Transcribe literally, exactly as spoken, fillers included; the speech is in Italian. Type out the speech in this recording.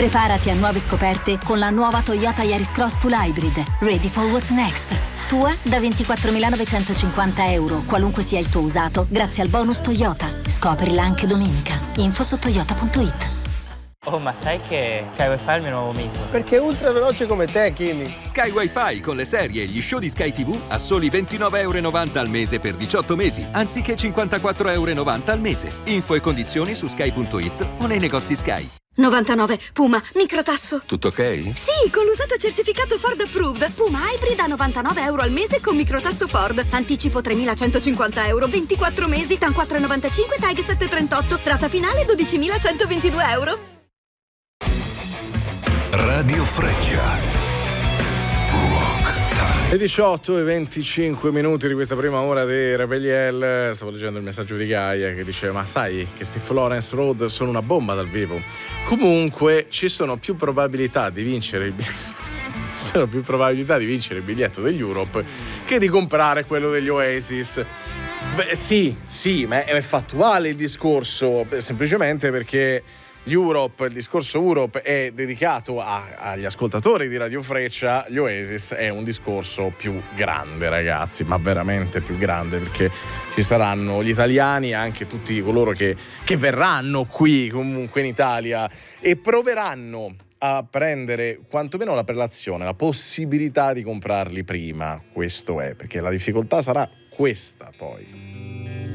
Preparati a nuove scoperte con la nuova Toyota Yaris Cross Full Hybrid. Ready for what's next. Tua da ventiquattromilanovecentocinquanta euro, qualunque sia il tuo usato, grazie al bonus Toyota. Scoprila anche domenica. Info su toyota punto it. Oh, ma sai che Sky Wi-Fi è il mio nuovo amico? Perché è ultra veloce come te, Kimi. Sky Wi-Fi con le serie e gli show di Sky tivù a soli ventinove euro e novanta al mese per diciotto mesi, anziché cinquantaquattro euro e novanta al mese. Info e condizioni su sky punto it o nei negozi Sky. novantanove Puma, microtasso. Tutto ok? Sì, con l'usato certificato Ford Approved. Puma Hybrid a novantanove euro al mese con microtasso Ford. Anticipo tremilacentocinquanta euro, ventiquattro mesi, T A N quattro virgola novantacinque, T A G settecentotrentotto, rata finale dodicimilacentoventidue euro. Radio Freccia. Rock Time. Le diciotto e venticinque minuti di questa prima ora di Rebelliel. Stavo leggendo il messaggio di Gaia che dice: ma sai che sti Florence Road sono una bomba dal vivo? Comunque ci sono più probabilità di vincere il ci sono più probabilità di vincere il biglietto degli Europe che di comprare quello degli Oasis. Beh, sì, sì, ma è fattuale il discorso, semplicemente perché Europe, il discorso Europe è dedicato a, agli ascoltatori di Radio Freccia. Gli Oasis è un discorso più grande, ragazzi, ma veramente più grande, perché ci saranno gli italiani, anche tutti coloro che, che verranno qui comunque in Italia e proveranno a prendere quantomeno la prelazione, la possibilità di comprarli prima. Questo è, perché la difficoltà sarà questa poi.